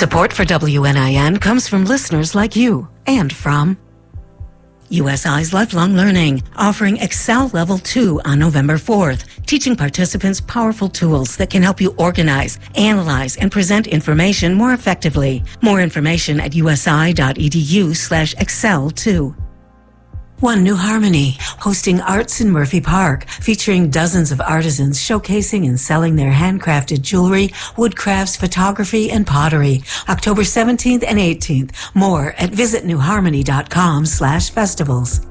Support for WNIN comes from listeners like you and from USI's Lifelong Learning, offering Excel Level 2 on November 4th, teaching participants powerful tools that can help you organize, analyze, and present information more effectively. More information at usi.edu/Excel2. One New Harmony, hosting Arts in Murphy Park, featuring dozens of artisans showcasing and selling their handcrafted jewelry, woodcrafts, photography, and pottery. October 17th and 18th. More at visitnewharmony.com/festivals.